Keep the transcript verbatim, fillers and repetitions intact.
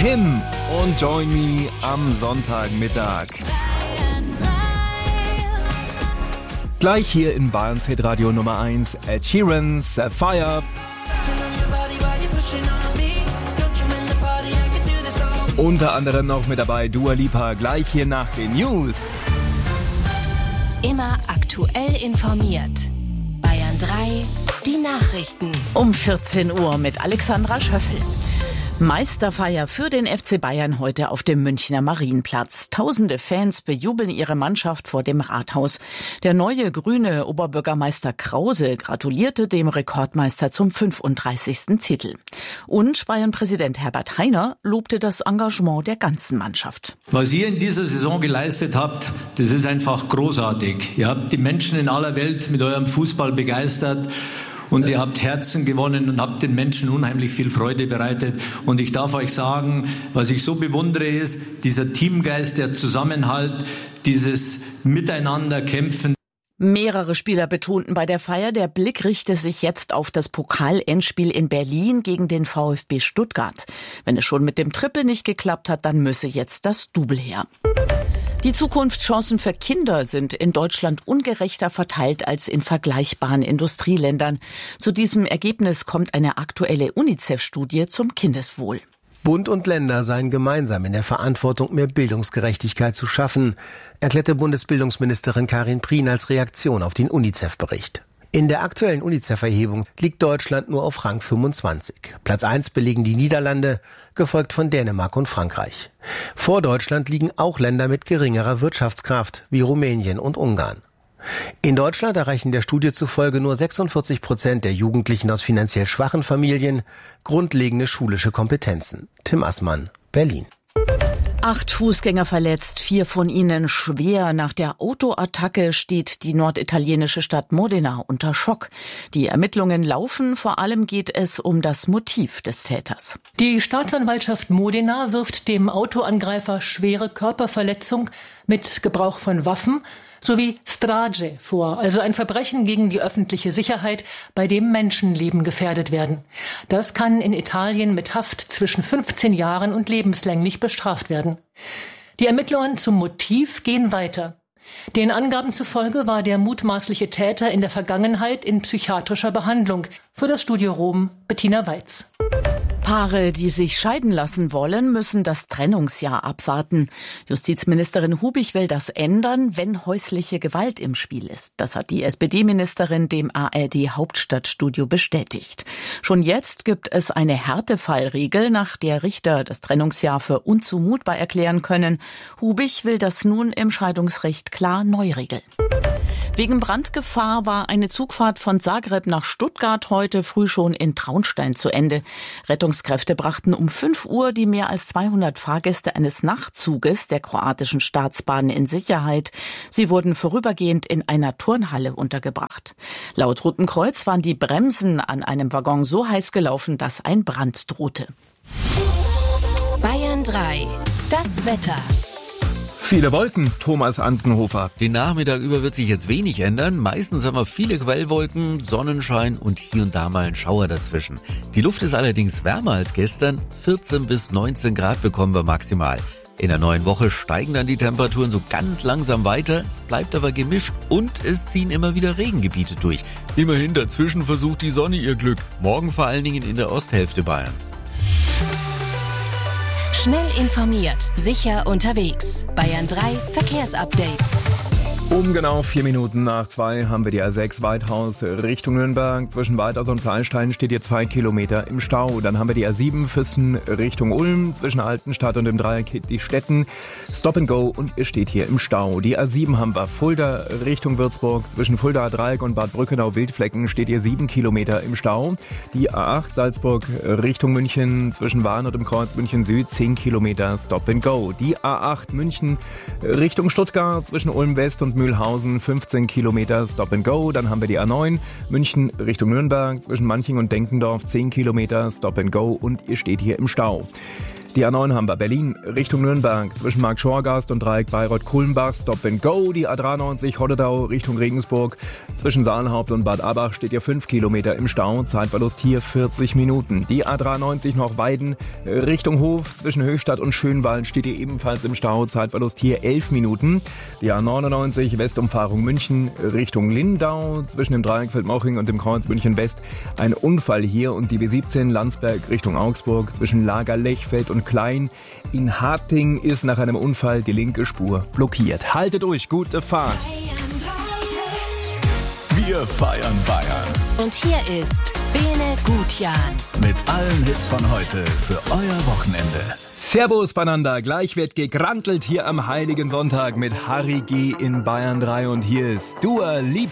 Him und Join Me am Sonntagmittag. Gleich hier in Bayerns Hitradio Nummer eins, Ed Sheeran, Sapphire. Unter anderem noch mit dabei Dua Lipa, gleich hier nach den News. Immer aktuell informiert. Bayern drei, die Nachrichten. Um vierzehn Uhr mit Alexandra Schöffel. Meisterfeier für den F C Bayern heute auf dem Münchner Marienplatz. Tausende Fans bejubeln ihre Mannschaft vor dem Rathaus. Der neue grüne Oberbürgermeister Krause gratulierte dem Rekordmeister zum fünfunddreißigsten Titel. Und Bayern-Präsident Herbert Hainer lobte das Engagement der ganzen Mannschaft. Was ihr in dieser Saison geleistet habt, das ist einfach großartig. Ihr habt die Menschen in aller Welt mit eurem Fußball begeistert. Und ihr habt Herzen gewonnen und habt den Menschen unheimlich viel Freude bereitet. Und ich darf euch sagen, was ich so bewundere, ist dieser Teamgeist, der Zusammenhalt, dieses Miteinander-Kämpfen. Mehrere Spieler betonten bei der Feier, der Blick richte sich jetzt auf das Pokal-Endspiel in Berlin gegen den VfB Stuttgart. Wenn es schon mit dem Triple nicht geklappt hat, dann müsse jetzt das Double her. Die Zukunftschancen für Kinder sind in Deutschland ungerechter verteilt als in vergleichbaren Industrieländern. Zu diesem Ergebnis kommt eine aktuelle UNICEF-Studie zum Kindeswohl. Bund und Länder seien gemeinsam in der Verantwortung, mehr Bildungsgerechtigkeit zu schaffen, erklärte Bundesbildungsministerin Karin Prien als Reaktion auf den UNICEF-Bericht. In der aktuellen UNICEF-Erhebung liegt Deutschland nur auf Rang fünfundzwanzig. Platz eins belegen die Niederlande, gefolgt von Dänemark und Frankreich. Vor Deutschland liegen auch Länder mit geringerer Wirtschaftskraft, wie Rumänien und Ungarn. In Deutschland erreichen der Studie zufolge nur sechsundvierzig Prozent der Jugendlichen aus finanziell schwachen Familien grundlegende schulische Kompetenzen. Tim Assmann, Berlin. Acht Fußgänger verletzt, vier von ihnen schwer. Nach der Autoattacke steht die norditalienische Stadt Modena unter Schock. Die Ermittlungen laufen, vor allem geht es um das Motiv des Täters. Die Staatsanwaltschaft Modena wirft dem Autoangreifer schwere Körperverletzung mit Gebrauch von Waffen sowie Strage vor, also ein Verbrechen gegen die öffentliche Sicherheit, bei dem Menschenleben gefährdet werden. Das kann in Italien mit Haft zwischen fünfzehn Jahren und lebenslänglich bestraft werden. Die Ermittlungen zum Motiv gehen weiter. Den Angaben zufolge war der mutmaßliche Täter in der Vergangenheit in psychiatrischer Behandlung. Für das Studio Rom Bettina Weiz. Paare, die sich scheiden lassen wollen, müssen das Trennungsjahr abwarten. Justizministerin Hubich will das ändern, wenn häusliche Gewalt im Spiel ist. Das hat die S P D-Ministerin dem A R D-Hauptstadtstudio bestätigt. Schon jetzt gibt es eine Härtefallregel, nach der Richter das Trennungsjahr für unzumutbar erklären können. Hubich will das nun im Scheidungsrecht klar neu regeln. Wegen Brandgefahr war eine Zugfahrt von Zagreb nach Stuttgart heute früh schon in Traunstein zu Ende. Rettungskräfte brachten um fünf Uhr die mehr als zweihundert Fahrgäste eines Nachtzuges der kroatischen Staatsbahn in Sicherheit. Sie wurden vorübergehend in einer Turnhalle untergebracht. Laut Rotem Kreuz waren die Bremsen an einem Waggon so heiß gelaufen, dass ein Brand drohte. Bayern drei, das Wetter. Viele Wolken, Thomas Anzenhofer. Den Nachmittag über wird sich jetzt wenig ändern. Meistens haben wir viele Quellwolken, Sonnenschein und hier und da mal ein Schauer dazwischen. Die Luft ist allerdings wärmer als gestern. vierzehn bis neunzehn Grad bekommen wir maximal. In der neuen Woche steigen dann die Temperaturen so ganz langsam weiter. Es bleibt aber gemischt und es ziehen immer wieder Regengebiete durch. Immerhin dazwischen versucht die Sonne ihr Glück. Morgen vor allen Dingen in der Osthälfte Bayerns. Schnell informiert, sicher unterwegs. Bayern drei Verkehrsupdate. Um genau vier Minuten nach zwei haben wir die A sechs Weithaus Richtung Nürnberg. Zwischen Weithaus und Fleischstein steht ihr zwei Kilometer im Stau. Dann haben wir die A sieben Füssen Richtung Ulm. Zwischen Altenstadt und dem Dreieck die Städten. Stop and Go und ihr steht hier im Stau. Die A sieben haben wir Fulda Richtung Würzburg. Zwischen Fulda Dreieck und Bad Brückenau-Wildflecken steht ihr sieben Kilometer im Stau. Die A acht Salzburg Richtung München. Zwischen Warn und dem Kreuz München Süd zehn Kilometer Stop and Go. Die A acht München Richtung Stuttgart. Zwischen Ulm West und Mühlhausen fünfzehn Kilometer Stop and Go. Dann haben wir die A neun München Richtung Nürnberg zwischen Manching und Denkendorf zehn Kilometer Stop and Go und ihr steht hier im Stau. Die A neun haben wir Berlin Richtung Nürnberg zwischen Markt-Schorgast und Dreieck Bayreuth-Kulmbach Stop and Go. Die A dreiundneunzig Hoddedau Richtung Regensburg zwischen Saalhaupt und Bad Abach steht ihr fünf Kilometer im Stau. Zeitverlust hier vierzig Minuten. Die A dreiundneunzig noch Weiden Richtung Hof zwischen Höchstadt und Schönwalden steht ihr ebenfalls im Stau. Zeitverlust hier elf Minuten. Die A neunundneunzig Westumfahrung München Richtung Lindau zwischen dem Dreieck Feldmoching und dem Kreuz München West. Ein Unfall hier und die B siebzehn Landsberg Richtung Augsburg zwischen Lager Lechfeld und Klein. In Harting ist nach einem Unfall die linke Spur blockiert. Haltet durch, gute Fahrt. Wir feiern Bayern. Und hier ist Bene Gutjan. Mit allen Hits von heute für euer Wochenende. Servus beieinander, gleich wird gegrantelt hier am Heiligen Sonntag mit Harry G. in Bayern drei und hier ist Dua Lipa.